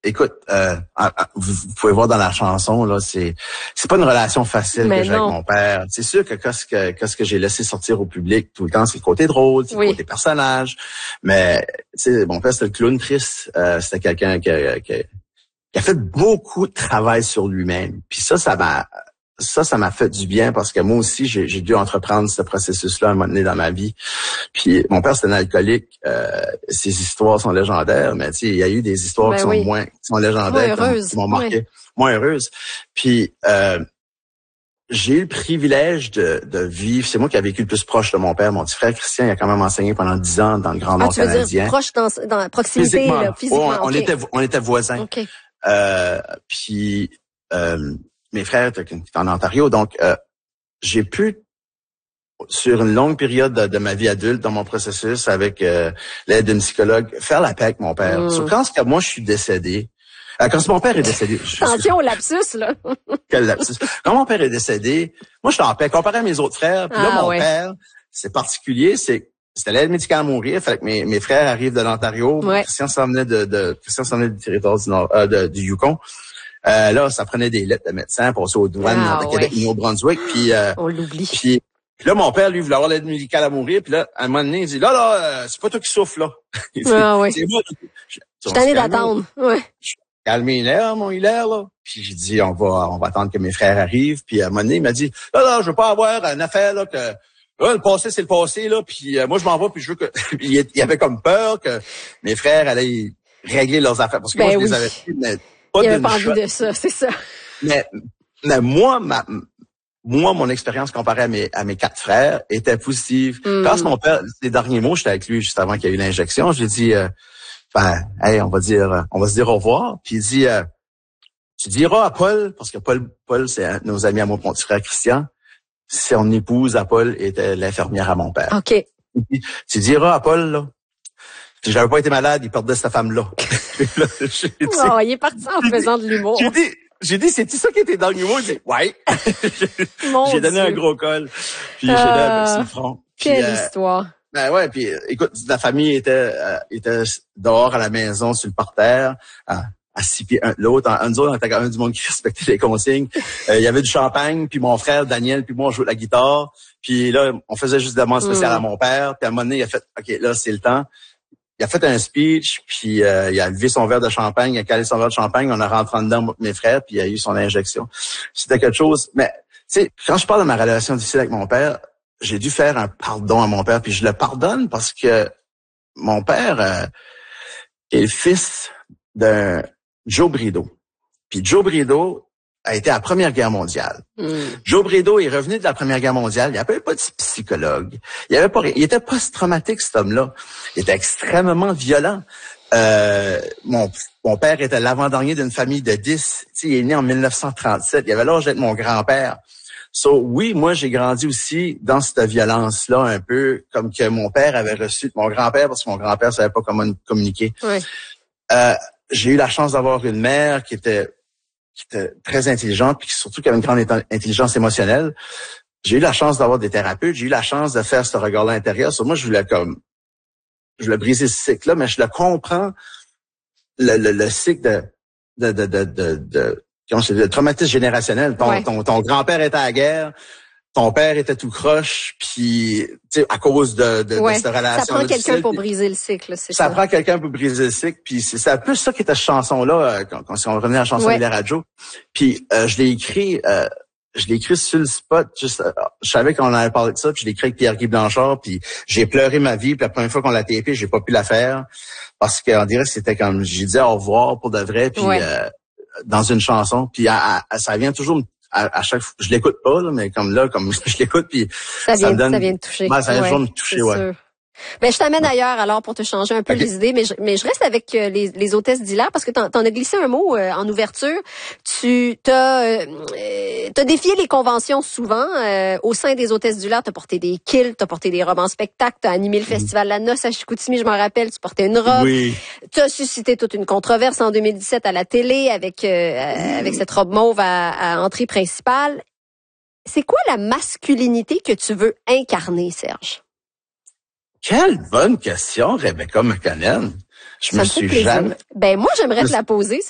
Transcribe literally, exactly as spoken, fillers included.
écoute, euh, vous, vous pouvez voir dans la chanson, là, c'est c'est pas une relation facile Mais que j'ai non. avec mon père. C'est sûr que qu'est-ce que qu'est-ce que j'ai laissé sortir au public tout le temps, c'est le côté drôle, c'est oui. le côté personnage. Mais tu sais, mon père, c'était le clown triste. Euh, c'était quelqu'un qui, qui, qui a fait beaucoup de travail sur lui-même. Puis ça, ça m'a ça, ça m'a fait du bien parce que moi aussi, j'ai, j'ai dû entreprendre ce processus-là à un moment donné dans ma vie. Puis mon père, c'était un alcoolique. Euh, ses histoires sont légendaires, mais tu sais, il y a eu des histoires ben qui sont oui. moins, qui sont légendaires, moins qui, qui m'ont marqué, ouais. moins heureuses. Puis euh, j'ai eu le privilège de, de vivre. C'est moi qui ai vécu le plus proche de mon père. Mon petit frère Christian, il a quand même enseigné pendant dix ans dans le Grand Nord ah, tu veux canadien. Dire proche dans, dans la proximité, physiquement. là, physiquement. Ouais, on okay. était, on était voisins. Okay. Euh, puis euh, mes frères étaient en Ontario, donc euh, j'ai pu, sur une longue période de, de ma vie adulte, dans mon processus, avec euh, l'aide d'une psychologue, faire la paix avec mon père. Mm. So, quand moi je suis décédé, euh, quand mon père est décédé... Attention au lapsus, là. Quel lapsus. Quand mon père est décédé, moi j'étais en paix, comparé à mes autres frères. Puis là, ah, mon ouais. père, c'est particulier, c'est c'était l'aide médicale à mourir. Fait que mes, mes frères arrivent de l'Ontario. Ouais. Christian s'en venait de, de Christian s'en venait du territoire du Nord, euh, de, du Yukon. Euh, là, ça prenait des lettres de médecins, passer aux douanes ah, de Québec, ouais. Nouveau-Brunswick, puis euh, on l'oublie. Puis, puis là, mon père, lui, voulait avoir l'aide médicale à mourir, puis là, à un moment donné, il dit, là, là, euh, c'est pas toi qui souffles, là. Il dit, ah, ouais. c'est moi. Je suis tanné d'attendre. Ouais. Calmez l'air, mon hilaire, là. Puis j'ai dit, on va, on va attendre que mes frères arrivent. Puis à un moment donné, il m'a dit, là, là, je veux pas avoir une affaire, là, que, là, le passé, c'est le passé, là. Puis euh, moi, je m'en vais, puis je veux que, il y avait comme peur que mes frères allaient régler leurs affaires. Parce que ben moi, je oui. les avais fait, mais pas il avait d'une pas envie shot. de ça, c'est ça. Mais, mais moi, ma, moi, mon expérience comparée à mes, à mes quatre frères était positive. Mm. Quand mon père, les derniers mots, j'étais avec lui juste avant qu'il y ait eu l'injection, j'ai dit, euh, ben, hey, on va dire, on va se dire au revoir. Puis il dit, euh, tu diras à Paul, parce que Paul, Paul, c'est un de nos amis à mon petit frère Christian, son épouse à Paul était l'infirmière à mon père. OK. Dit, tu diras à Paul, là, si j'avais pas été malade, il perdait cette femme-là. là dit, oh, il est parti en faisant de l'humour. J'ai dit, j'ai dit, c'est-tu ça qui était dans l'humour? Il dit, ouais. j'ai donné Dieu. un gros col. Puis euh, j'ai donné un petit front. Puis, quelle euh, histoire. Ben ouais, puis écoute, la famille était euh, était dehors à la maison sur le parterre, à, à six pieds un de l'autre. En une zone, on était quand même du monde qui respectait les consignes. Euh, il y avait du champagne, puis mon frère Daniel, puis moi on jouait de la guitare. Puis là, on faisait juste des demandes spéciales mm. à mon père. Puis à un moment donné, il a fait, ok, là c'est le temps. Il a fait un speech, puis euh, il a levé son verre de champagne, il a calé son verre de champagne, on a rentré en dedans, moi, mes frères, puis il a eu son injection. C'était quelque chose. Mais tu sais, quand je parle de ma relation difficile avec mon père, j'ai dû faire un pardon à mon père, puis je le pardonne parce que mon père euh, est le fils d'un Joe Brideau. Puis Joe Brideau a été à la Première Guerre mondiale. Mm. Joe Brideau est revenu de la Première Guerre mondiale. Il n'y avait pas de psychologue. Il avait pas, il était post-traumatique, cet homme-là. Il était extrêmement violent. Euh, mon, mon père était l'avant-dernier d'une famille de dix. Tu sais, il est né en mille neuf cent trente-sept. Il avait l'âge d'être mon grand-père. So, oui, moi, j'ai grandi aussi dans cette violence-là, un peu comme que mon père avait reçu de mon grand-père, parce que mon grand-père savait pas comment communiquer. Oui. Euh, j'ai eu la chance d'avoir une mère qui était, qui était très intelligente, puis surtout qui avait une grande intelligence émotionnelle. J'ai eu la chance d'avoir des thérapeutes, j'ai eu la chance de faire ce regard-là intérieur. So, moi, je voulais comme, je voulais briser ce cycle-là, mais je le comprends, le, le, le cycle de, de, de, de, de, de c'est le traumatisme générationnel. Ton, ouais. ton, ton grand-père était à la guerre, ton père était tout croche, puis tu sais à cause de, de, ouais. de cette relation. Ça prend quelqu'un pour briser le cycle, c'est ça. Ça prend quelqu'un pour briser le cycle, puis c'est, c'est un peu ça qui était cette chanson-là, quand, quand on revenait à la chanson ouais. de la radio. Puis euh, je l'ai écrit, euh, je l'ai écrit sur le spot. Juste, euh, je savais qu'on avait parlé de ça, puis je l'ai écrit avec Pierre-Guy Blanchard, puis j'ai pleuré ma vie. Puis la première fois qu'on l'a tapé, j'ai pas pu la faire parce qu'on dirait que c'était comme j'ai dit au revoir pour de vrai, puis. Ouais. Euh, dans une chanson, puis à, à, ça vient toujours à, à chaque fois, je l'écoute pas là, mais comme là, comme je l'écoute, puis ça vient, ça me donne, ça vient de toucher. Ouais, ça vient ouais, toujours me toucher, ouais. Sûr. Ben, je t'amène ailleurs alors pour te changer un peu okay. les idées, mais je, mais je reste avec euh, les, les hôtesses d'hilaire parce que t'en, t'en as glissé un mot euh, en ouverture. Tu t'as, euh, t'as défié les conventions souvent. Euh, au sein des hôtesses d'hilaire, t'as porté des kilts, t'as porté des robes en spectacle, t'as animé le festival La Noce à Chicoutimi, je m'en rappelle, tu portais une robe. Oui. T'as suscité toute une controverse en deux mille dix-sept à la télé avec euh, avec cette robe mauve à, à entrée principale. C'est quoi la masculinité que tu veux incarner, Serge? Quelle bonne question, Rebecca McConnell. Je Ça me me suis plaisir. jamais... Ben, moi, j'aimerais te la poser.